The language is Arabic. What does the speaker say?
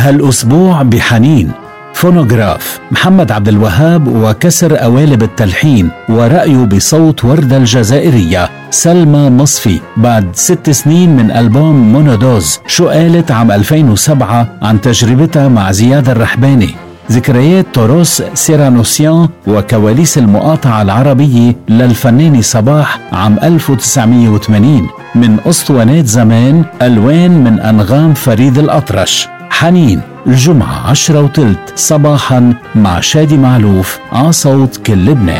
هالأسبوع بحنين فونوغراف محمد عبد الوهاب وكسر قوالب التلحين ورأيه بصوت وردة الجزائرية سلمى مصفي بعد 6 سنين من ألبوم مونودوز. شو قالت عام 2007 عن تجربتها مع زياد الرحباني؟ ذكريات توروس سيرانوسيان وكواليس المقاطعة العربية للفنان صباح عام 1980 من أسطوانات زمان، ألوان من أنغام فريد الأطرش. حنين الجمعة 10:15 صباحا مع شادي معلوف على صوت كل لبنان.